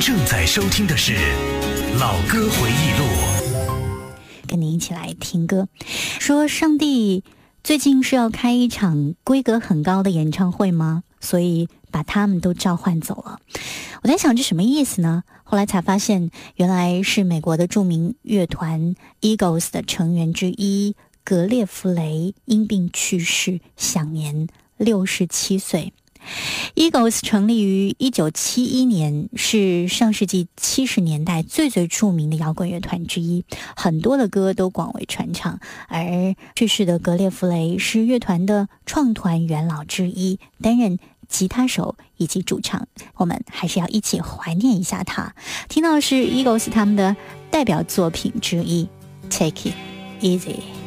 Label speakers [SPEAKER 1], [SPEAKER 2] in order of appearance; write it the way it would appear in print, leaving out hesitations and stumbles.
[SPEAKER 1] 正在收听的是老歌回忆录，
[SPEAKER 2] 跟您一起来听歌。说上帝最近是要开一场规格很高的演唱会吗？所以把他们都召唤走了。我在想这什么意思呢？后来才发现，原来是美国的著名乐团 Eagles 的成员之一格列弗雷因病去世，享年67岁。Eagles 成立于1971年，是上世纪70年代最著名的摇滚乐团之一，很多的歌都广为传唱。而去世的格列弗雷是乐团的创团元老之一，担任吉他手以及主唱，我们还是要一起怀念一下他。听到的是 Eagles 他们的代表作品之一 Take It Easy。